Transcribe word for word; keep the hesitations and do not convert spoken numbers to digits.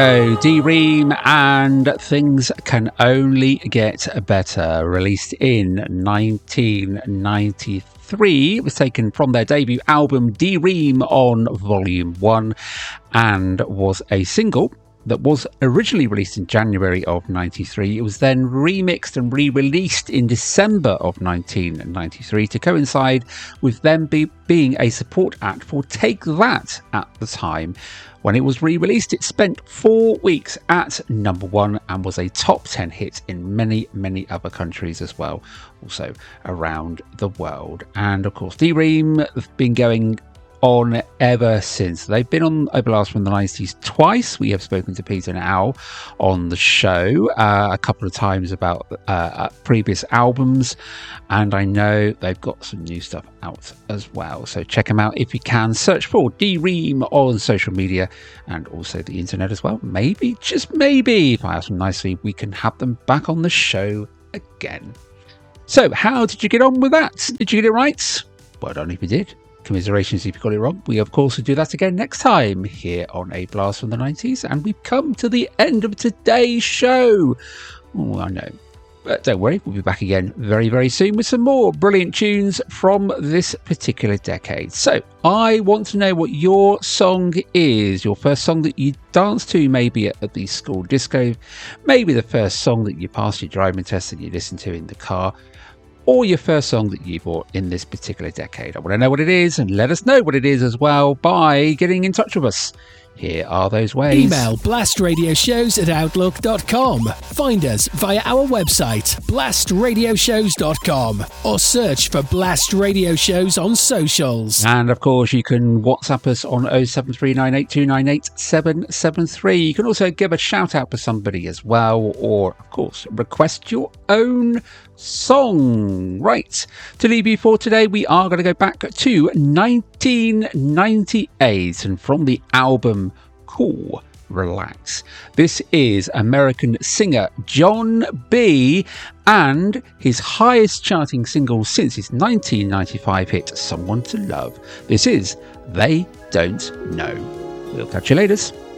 Oh, D-Ream and Things Can Only Get Better, released in nineteen ninety-three. It was taken from their debut album D-Ream on Volume one and was a single that was originally released in January of ninety-three. It was then remixed and re-released in December of nineteen ninety-three to coincide with them be- being a support act for Take That at the time. When it was re-released, it spent four weeks at number one and was a top ten hit in many, many other countries as well, also around the world. And of course, D-Ream have been going on ever since. They've been on Oberlast from the nineties twice. We have spoken to Peter and Al on the show uh, a couple of times about uh, previous albums, and I know they've got some new stuff out as well, so check them out if you can. Search for D-Ream on social media and also the internet as well. Maybe, just maybe, if I ask them nicely, we can have them back on the show again. So how did you get on with that? Did you get it right? Well done if you did. Commiserations if you got it wrong. We of course will do that again next time here on A Blast from the nineties, and we've come to the end of today's show. Oh, I know, but don't worry, we'll be back again very very soon with some more brilliant tunes from this particular decade. So I want to know what your song is, your first song that you dance to, maybe at, at the school disco, maybe the first song that you passed your driving test and you listen to in the car, or your first song that you bought in this particular decade. I want to know what it is, and let us know what it is as well by getting in touch with us. Here are those ways. Email blastradioshows at outlook dot com. Find us via our website, blast radio shows dot com, or search for Blast Radio Shows on socials. And of course, you can WhatsApp us on oh seven three nine eight two nine eight seven seven three. You can also give a shout out to somebody as well, or of course, request your own song. Right, to leave you for today, we are going to go back to nineteen ninety-eight, and from the album Cool Relax, this is American singer Jon B and his highest charting single since his nineteen ninety-five hit Someone to Love. This is They Don't Know. We'll catch you later.